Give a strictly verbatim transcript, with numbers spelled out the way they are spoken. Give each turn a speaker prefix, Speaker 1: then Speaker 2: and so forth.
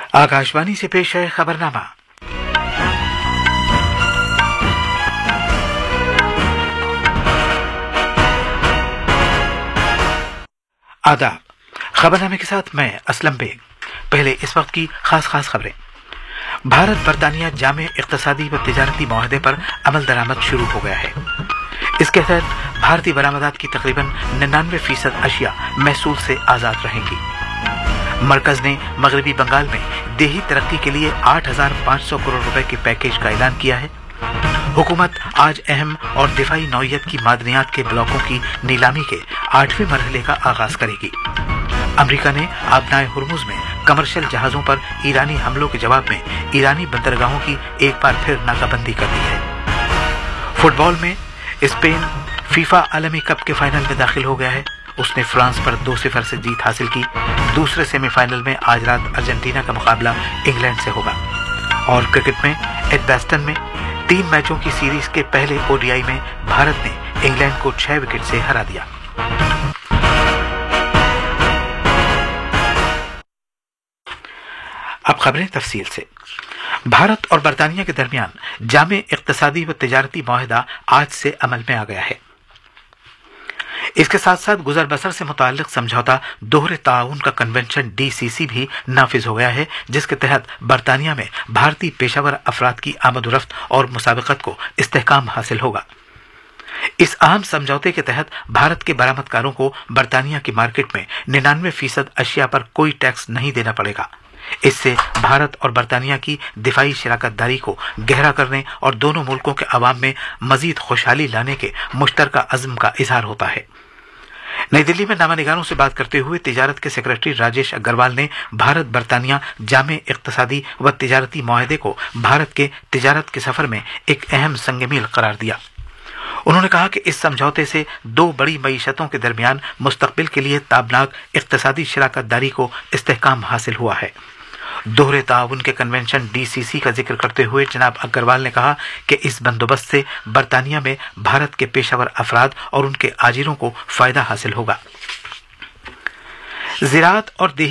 Speaker 1: आकाशवाणी से पेश है खबरनामा। आदाब। खबरनामे के साथ मैं असलम बेग। पहले इस वक्त की खास खास खबरें। भारत बरतानिया जामे इक्तसादी व तिजारती मुआहदे पर अमल दरामद शुरू हो गया है। इसके तहत भारतीय बरामदात की तकरीबन निन्यानवे फीसद अशिया महसूल से आजाद रहेंगी। मरकज ने मगरबी बंगाल में देही तरक्की के लिए आठ हजार पाँच सौ करोड़ रुपए के पैकेज का ऐलान किया है। हुकूमत आज अहम और दिफाई नौइयत की मादनियात के ब्लॉकों की नीलामी के आठवें मरहले का आगाज करेगी। अमेरिका ने आबनाए हुर्मुज में कमर्शियल जहाजों पर ईरानी हमलों के जवाब में ईरानी बंदरगाहों की एक बार फिर नाकाबंदी कर दी है। फुटबॉल में स्पेन फीफा आलमी कप के फाइनल में दाखिल हो गया है। उसने फ्रांस पर दो सिफर से जीत हासिल की। दूसरे सेमीफाइनल में आज रात अर्जेंटीना का मुकाबला इंग्लैंड से होगा। और क्रिकेट में एडबेस्टन में तीन मैचों की सीरीज के पहले ओडीआई में भारत ने इंग्लैंड को छह विकेट से हरा दिया। अब खबरें तफसील से। भारत और बरतानिया के दरमियान जामे इक्तसादी व तिजारती मुआहदा आज से अमल में आ गया है। इसके साथ साथ गुजर बसर से मुताल्लिक समझौता दोहरे ताउन का कन्वेंशन डीसीसी भी नाफिज हो गया है, जिसके तहत बरतानिया में भारतीय पेशावर अफराद की आमदोरफ्त और मुसाबकत को इस्तेहकाम हासिल होगा। इस अहम समझौते के तहत भारत के बरामदकारों को बरतानिया की मार्केट में निन्यानवे फीसद अशिया पर कोई टैक्स नहीं देना पड़ेगा। इससे भारत और बरतानिया की दिफाई शराकतदारी को गहरा करने और दोनों मुल्कों के अवाम में मजीद खुशहाली लाने के मुश्तरका अज़्म का इजहार होता है। नई दिल्ली में नामानिगारों से बात करते हुए तिजारत के सेक्रेटरी राजेश अग्रवाल ने भारत बरतानिया जामे इक्तसादी व तिजारती मुआहदे को भारत के तिजारत के सफर में एक अहम संग-ए-मील करार दिया। उन्होंने कहा कि इस समझौते से दो बड़ी मईशतों के दरमियान मुस्तकबिल के लिए ताबनाक इक्तसादी शराकतदारी को इस्तेहकाम हासिल हुआ है। दोहरे ताउन के कन्वेंशन डीसीसी का जिक्र करते हुए जनाब अग्रवाल ने कहा कि इस बंदोबस्त से बरतानिया में भारत के पेशावर अफराद और उनके आजिरों को फायदा हासिल होगा। ज़राअत और